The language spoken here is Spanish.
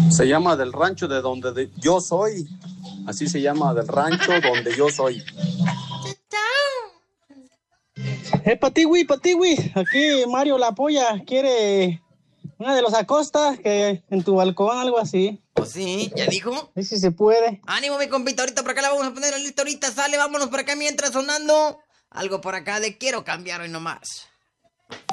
Se llama Del Rancho de donde yo soy. Así se llama, Del Rancho donde yo soy. Patiwi, Patiwi, aquí Mario La Polla quiere una de los Acosta que en tu balcón, algo así. Pues sí, ¿ya dijo? Sí, si se puede. Ánimo, mi compita, ahorita por acá la vamos a poner lista, ahorita sale, vámonos por acá mientras sonando algo por acá de quiero cambiar hoy nomás.